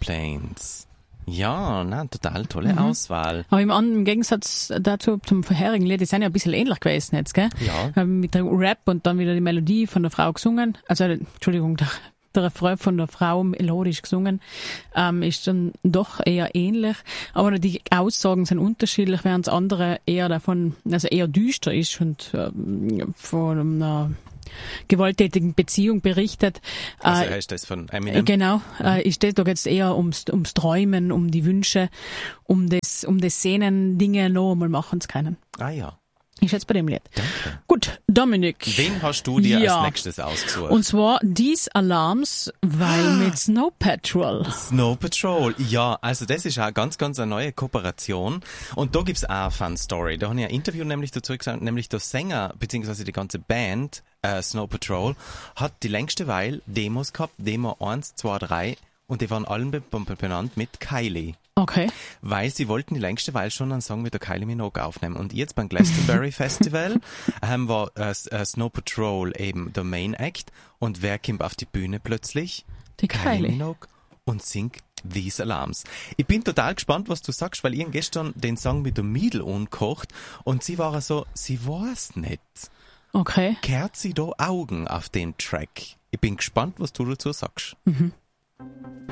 Airplanes. Ja, total tolle Auswahl. Aber im Gegensatz dazu zum vorherigen Lied, die sind ja ein bisschen ähnlich gewesen jetzt, gell? Ja. Mit der Rap und dann wieder die Melodie von der Frau gesungen. Also, Entschuldigung, der Refrain von der Frau melodisch gesungen, ist dann doch eher ähnlich. Aber die Aussagen sind unterschiedlich, während das andere eher eher düster ist und von einer gewalttätigen Beziehung berichtet. Also heißt das von Eminem? Genau. Ich stehe doch jetzt eher ums Träumen, um die Wünsche, um das Sehnen, Dinge noch einmal machen zu können. Ah ja. Ich schätze bei dem Lied. Danke. Gut, Dominik. Wen hast du dir als nächstes ausgesucht? Und zwar These Alarms, weil mit Snow Patrol. Snow Patrol, ja, also das ist auch ganz, ganz eine neue Kooperation. Und da gibt's auch eine Fun-Story. Da habe ich ein Interview nämlich dazu gesagt, nämlich der Sänger, beziehungsweise die ganze Band Snow Patrol, hat die längste Weile Demos gehabt, Demo 1, 2, 3, und die waren allen benannt mit Kylie. Okay. Weil sie wollten die längste Weile schon einen Song mit der Kylie Minogue aufnehmen. Und jetzt beim Glastonbury Festival war Snow Patrol eben der Main Act. Und wer kommt auf die Bühne plötzlich? Die Kylie Minogue und singt These Alarms. Ich bin total gespannt, was du sagst, weil ich gestern den Song mit der Miedl angekocht und sie war so, sie weiß nicht. Okay. Kehrt sie da Augen auf den Track? Ich bin gespannt, was du dazu sagst.